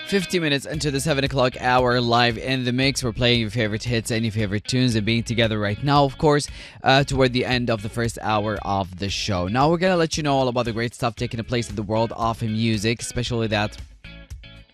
50 minutes into the 7 o'clock hour, live in the mix. We're playing your favorite hits and your favorite tunes and being together right now, of course, toward the end of the first hour of the show. Now, we're going to let you know all about the great stuff taking place in the world of music, especially that